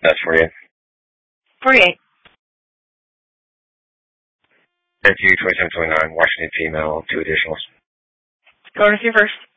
That's for you. 48. Thank you, 2729, Washington female, 2 additionals. Going with you first.